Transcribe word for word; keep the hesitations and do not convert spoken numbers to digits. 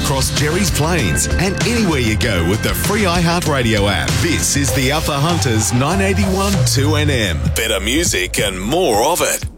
across Jerry's Plains and anywhere you go with the free iHeartRadio app. This is the Upper Hunters nine eighty-one two N M. Better music and more of it.